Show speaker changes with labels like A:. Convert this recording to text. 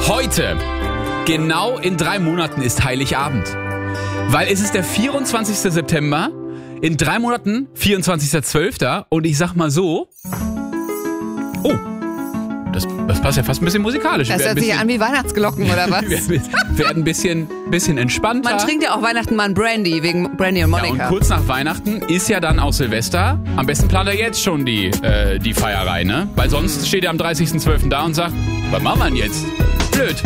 A: Heute, genau in 3 Monaten, ist Heiligabend. Weil es ist der 24. September, in 3 Monaten 24.12. Und ich sag mal so, oh, das passt ja fast ein bisschen musikalisch.
B: Das hört sich ja an wie Weihnachtsglocken oder was?
A: Wir werden ein bisschen entspannter.
B: Man trinkt ja auch Weihnachten mal ein Brandy, wegen Brandy und Monica.
A: Ja, und kurz nach Weihnachten ist ja dann auch Silvester. Am besten plant er jetzt schon die Feierei, ne? Weil sonst steht er am 30.12. da und sagt, was machen wir denn jetzt? Blöd.